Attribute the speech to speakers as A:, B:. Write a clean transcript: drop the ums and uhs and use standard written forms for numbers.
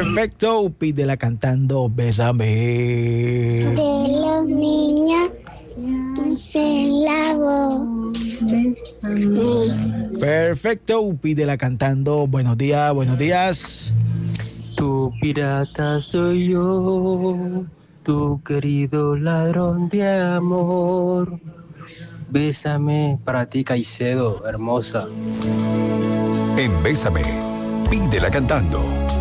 A: Perfecto, pídela cantando Bésame.
B: De los niños en la voz. Bésame.
A: Perfecto, pídela cantando Buenos días, buenos días.
C: Tu pirata soy yo, tu querido ladrón de amor. Bésame para ti, Caicedo, hermosa.
D: En Bésame, pídela cantando.